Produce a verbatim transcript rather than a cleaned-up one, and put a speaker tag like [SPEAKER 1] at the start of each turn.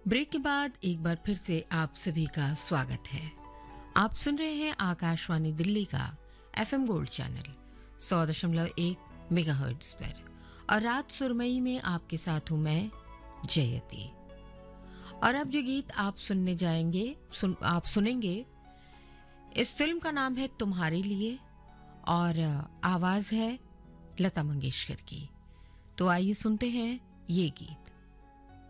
[SPEAKER 1] Break के बाद एक बार फिर से आप सभी का स्वागत है। आप सुन रहे हैं आकाशवाणी दिल्ली का एफएम गोल्ड चैनल सौ दशमलव एक मेगाहर्ट्ज पर और रात सुरमई में आपके साथ हूं मैं जयती। और अब जो गीत आप सुनने जाएंगे सुन, आप सुनेंगे, इस फिल्म का नाम है तुम्हारे लिए और आवाज है लता मंगेशकर की। तो आइए सुनते हैं ये गीत।